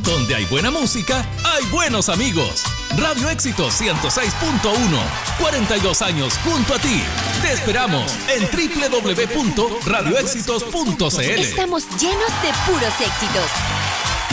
Donde hay buena música, hay buenos amigos. Radio Éxitos 106.1. 42 años junto a ti. Te esperamos en www.radioéxitos.cl. Estamos llenos de puros éxitos.